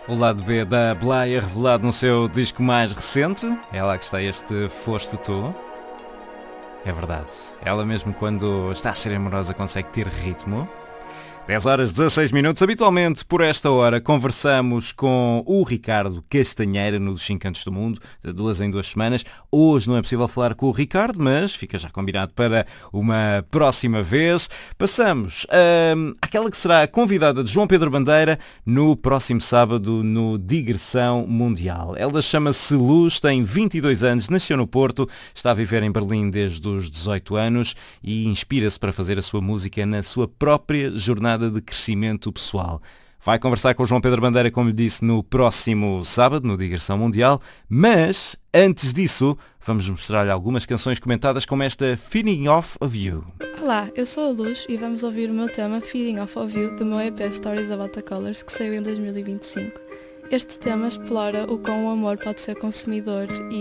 O lado B da Blaya revelado no seu disco mais recente. É lá que está este Foste Tu. É verdade. Ela mesmo quando está a ser amorosa consegue ter ritmo. 10 horas 16 minutos. Habitualmente, por esta hora, conversamos com o Ricardo Castanheira no dos 5 Cantos do Mundo, de 2 em 2 semanas. Hoje não é possível falar com o Ricardo, mas fica já combinado para uma próxima vez. Passamos àquela que será a convidada de João Pedro Bandeira no próximo sábado no Digressão Mundial. Ela chama-se Luz, tem 22 anos, nasceu no Porto, está a viver em Berlim desde os 18 anos e inspira-se para fazer a sua música na sua própria jornada de crescimento pessoal. Vai conversar com o João Pedro Bandeira, como lhe disse, no próximo sábado, no Digressão Mundial, mas, antes disso, vamos mostrar-lhe algumas canções comentadas como esta Feeding Off of You. Olá, eu sou a Luz e vamos ouvir o meu tema Feeding Off of You do meu EP Stories About the Colors, que saiu em 2025. Este tema explora o quão o amor pode ser consumidor